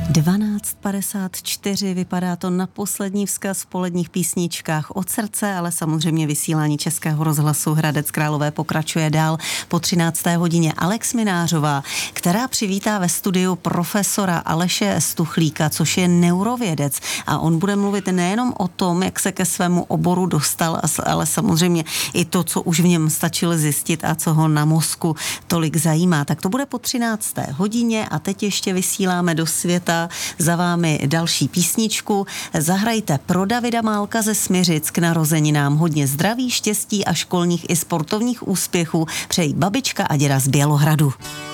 12:54, vypadá to na poslední vzkaz v poledních písničkách od srdce, ale samozřejmě vysílání Českého rozhlasu Hradec Králové pokračuje dál po 13. hodině. Alex Minářová, která přivítá ve studiu profesora Aleše Stuchlíka, což je neurovědec, a on bude mluvit nejenom o tom, jak se ke svému oboru dostal, ale samozřejmě i to, co už v něm stačilo zjistit a co ho na mozku tolik zajímá. Tak to bude po 13. hodině a teď ještě vysíláme do světa za vámi další písničku. Zahrajte pro Davida Málka ze Smiřic k narozeninám. Hodně zdraví, štěstí a školních i sportovních úspěchů přejí babička a děda z Bělohradu.